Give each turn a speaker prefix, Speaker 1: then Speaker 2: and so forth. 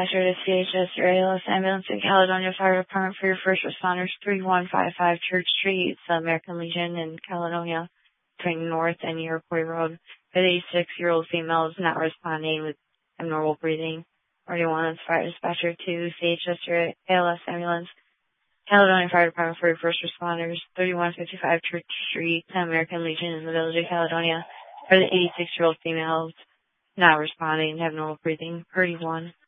Speaker 1: dispatcher to CHS or ALS Ambulance in Caledonia Fire Department for your first responders, 3155 Church Street, it's the American Legion in Caledonia, between North and Iroquois Road. The 86-year-old female is not responding with abnormal breathing. 41 fire dispatcher to CHS or ALS Ambulance, Caledonia Fire Department for your first responders, 3155 Church Street, American Legion in the village of Caledonia. For the 86-year-old female, not responding, have normal breathing. 31.